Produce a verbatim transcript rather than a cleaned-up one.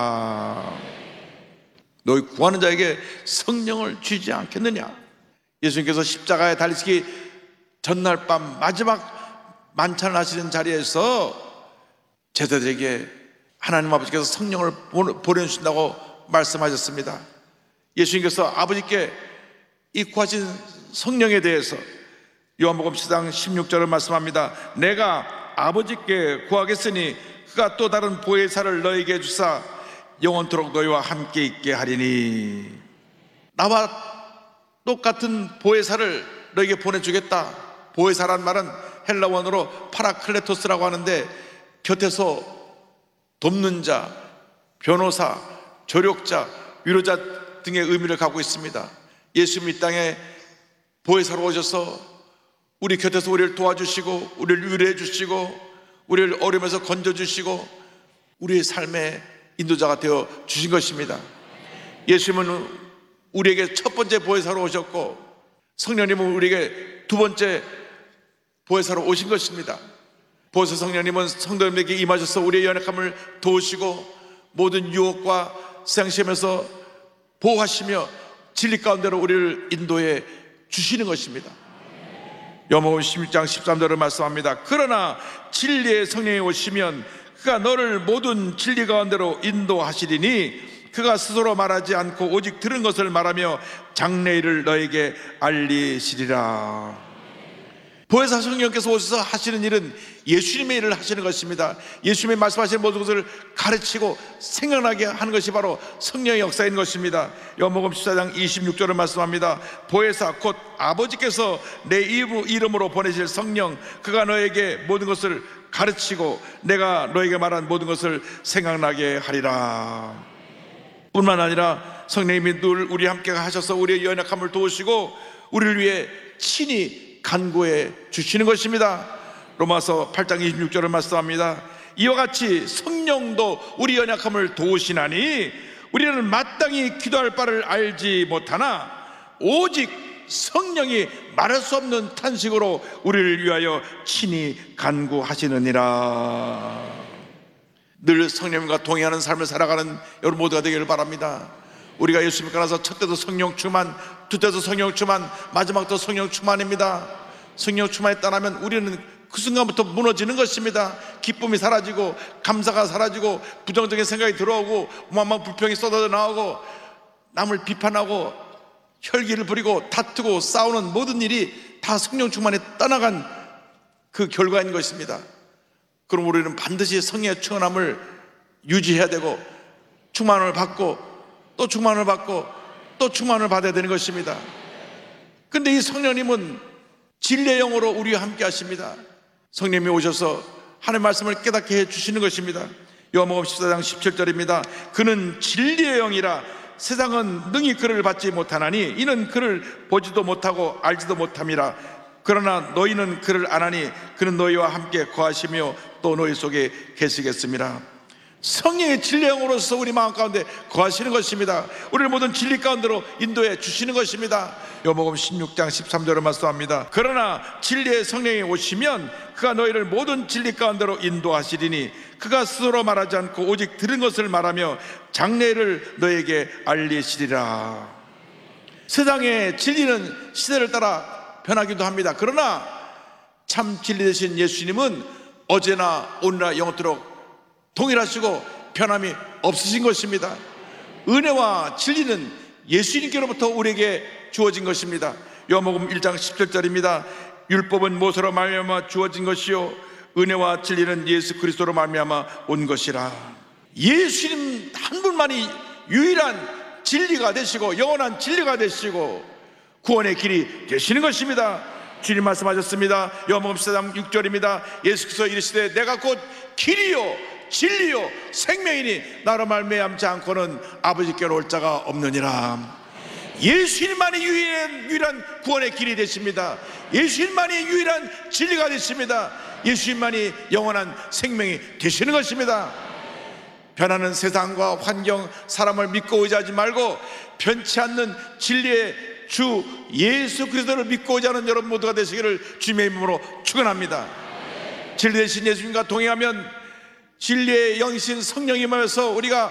너희 구하는 자에게 성령을 주지 않겠느냐. 예수님께서 십자가에 달리시기 전날 밤 마지막 만찬을 하시는 자리에서 제자들에게 하나님 아버지께서 성령을 보내주신다고 말씀하셨습니다. 예수님께서 아버지께 이 구하신 성령에 대해서 요한복음 칠 장 십육 절을 말씀합니다. 내가 아버지께 구하겠으니 그가 또 다른 보혜사를 너에게 주사 영원토록 너희와 함께 있게 하리니. 나와 똑같은 보혜사를 너에게 보내주겠다. 보혜사란 말은 헬라원어로 파라클레토스라고 하는데 곁에서 돕는 자, 변호사, 조력자, 위로자 등의 의미를 갖고 있습니다. 예수님 이 땅에 보혜사로 오셔서 우리 곁에서 우리를 도와주시고 우리를 위로해 주시고 우리를 어려움에서 건져주시고 우리의 삶의 인도자가 되어 주신 것입니다. 예수님은 우리에게 첫 번째 보혜사로 오셨고 성령님은 우리에게 두 번째 보혜사로 오신 것입니다. 보혜사 성령님은 성도님에게 임하셔서 우리의 연약함을 도우시고 모든 유혹과 세상시험에서 보호하시며 진리 가운데로 우리를 인도해 주시는 것입니다. 요한복음 십육 장 십삼 절을 말씀합니다. 그러나 진리의 성령이 오시면 그가 너를 모든 진리 가운데로 인도하시리니 그가 스스로 말하지 않고 오직 들은 것을 말하며 장래일을 너에게 알리시리라. 보혜사 성령께서 오셔서 하시는 일은 예수님의 일을 하시는 것입니다. 예수님의 말씀하시는 모든 것을 가르치고 생각나게 하는 것이 바로 성령의 역사인 것입니다. 요한복음 십사 장 이십육 절을 말씀합니다. 보혜사 곧 아버지께서 내 이름으로 보내실 성령 그가 너에게 모든 것을 가르치고 내가 너에게 말한 모든 것을 생각나게 하리라. 뿐만 아니라 성령님이 늘 우리 함께 하셔서 우리의 연약함을 도우시고 우리를 위해 친히 간구해 주시는 것입니다. 로마서 팔 장 이십육 절을 말씀합니다. 이와 같이 성령도 우리 연약함을 도우시나니 우리는 마땅히 기도할 바를 알지 못하나 오직 성령이 말할 수 없는 탄식으로 우리를 위하여 친히 간구하시느니라. 늘 성령님과 동행하는 삶을 살아가는 여러분 모두가 되기를 바랍니다. 우리가 예수 믿고 나서 첫 때도 성령 충만, 두 때도 성령 충만, 마지막도 성령 충만입니다. 성령 충만에 따르면 우리는 그 순간부터 무너지는 것입니다. 기쁨이 사라지고 감사가 사라지고 부정적인 생각이 들어오고 오만만 불평이 쏟아져 나오고 남을 비판하고 혈기를 부리고 다투고 싸우는 모든 일이 다 성령 충만에 떠나간 그 결과인 것입니다. 그럼 우리는 반드시 성령의 충만함을 유지해야 되고 충만을 받고 또 충만을 받고 또 충만을 받아야 되는 것입니다. 그런데 이 성령님은 진리의 영으로 우리와 함께 하십니다. 성령님이 오셔서 하나님의 말씀을 깨닫게 해주시는 것입니다. 요한복음 십사 장 십칠 절입니다. 그는 진리의 영이라 세상은 능히 그를 받지 못하나니 이는 그를 보지도 못하고 알지도 못함이라. 그러나 너희는 그를 아나니 그는 너희와 함께 거하시며 또 너희 속에 계시겠습니다. 성령의 진리 영으로서 우리 마음 가운데 거하시는 것입니다. 우리를 모든 진리 가운데로 인도해 주시는 것입니다. 요한복음 십육 장 십삼 절을 말씀합니다. 그러나 진리의 성령이 오시면 그가 너희를 모든 진리 가운데로 인도하시리니 그가 스스로 말하지 않고 오직 들은 것을 말하며 장래를 너에게 알리시리라. 세상의 진리는 시대를 따라 변하기도 합니다. 그러나 참 진리 되신 예수님은 어제나 오늘나 영원토록 동일하시고 변함이 없으신 것입니다. 은혜와 진리는 예수님께로부터 우리에게 주어진 것입니다. 요한복음 일 장 십칠 절입니다. 율법은 모세로 말미암아 주어진 것이요 은혜와 진리는 예수 그리스도로 말미암아 온 것이라. 예수님 한 분만이 유일한 진리가 되시고 영원한 진리가 되시고 구원의 길이 되시는 것입니다. 주님 말씀하셨습니다. 요한복음 십사 장 육 절입니다. 예수께서 이르시되 내가 곧 길이요 진리요 생명이니 나로 말미암지 않고는 아버지께로 올 자가 없느니라. 예수님만이 유일한, 유일한 구원의 길이 되십니다. 예수님만이 유일한 진리가 되십니다. 예수님만이 영원한 생명이 되시는 것입니다. 변하는 세상과 환경, 사람을 믿고 의지하지 말고 변치 않는 진리의 주 예수 그리스도를 믿고 의지하는 여러분 모두가 되시기를 주님의 이름으로 축원합니다. 진리 되신 예수님과 동행하면 진리의 영이신 성령이 모여서 우리가